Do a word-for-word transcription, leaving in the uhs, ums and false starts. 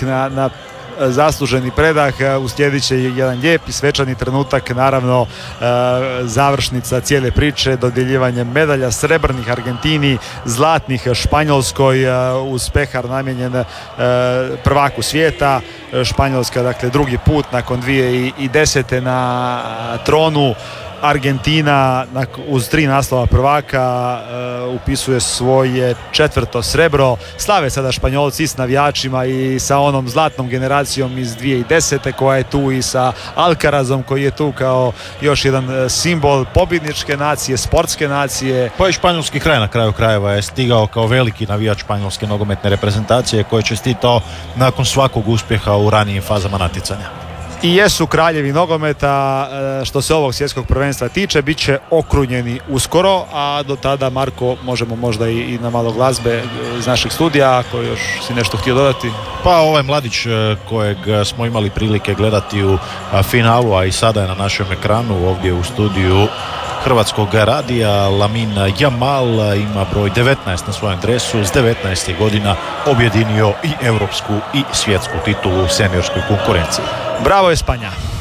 na, na zasluženi predah. Uslijedit će jedan lijep i svečani trenutak, naravno završnica cijele priče, dodjeljivanje medalja srebrnih Argentini, zlatnih Španjolskoj, uz pehar namijenjen prvaku svijeta. Španjolska, dakle, drugi put nakon dvije tisuće desete na tronu. Argentina uz tri naslova prvaka uh, upisuje svoje četvrto srebro. Slave sada Španjolci s navijačima i sa onom zlatnom generacijom iz dvije tisuće desete koja je tu, i sa Alcarazom koji je tu kao još jedan simbol pobjedničke nacije, sportske nacije. Pa i španjolski kraj na kraju krajeva je stigao kao veliki navijač španjolske nogometne reprezentacije koji je čestitao nakon svakog uspjeha u ranijim fazama natjecanja. I jesu kraljevi nogometa što se ovog svjetskog prvenstva tiče. Bit će okrunjeni uskoro, a do tada, Marko, možemo možda i, i na malo glazbe iz našeg studija, ako još si nešto htio dodati. Pa ovaj mladić kojeg smo imali prilike gledati u finalu, a i sada je na našem ekranu ovdje u studiju Hrvatskog radija, Lamin Jamal, ima broj devetnaest na svojem dresu. S devetnaest godina objedinio i europsku i svjetsku titulu u seniorskoj konkurenciji. Bravo Espanja!